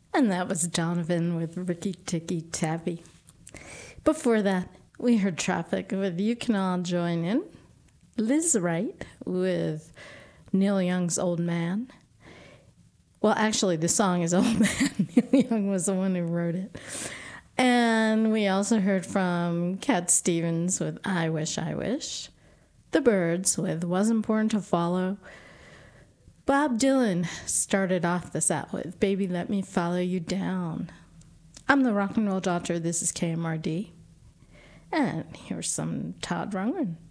And that was Donovan with Ricky Ticky Tappy. Before that, we heard Traffic with You Can All Join In. Liz Wright with Neil Young's Old Man. Well, actually, the song is Old Man. Neil Young was the one who wrote it. And we also heard from Cat Stevens with I Wish, I Wish. The Byrds with Wasn't Born to Follow. Bob Dylan started off the set with Baby Let Me Follow You Down. I'm the Rock and Roll Doctor. This is KMRD. And here's some Todd Rundgren.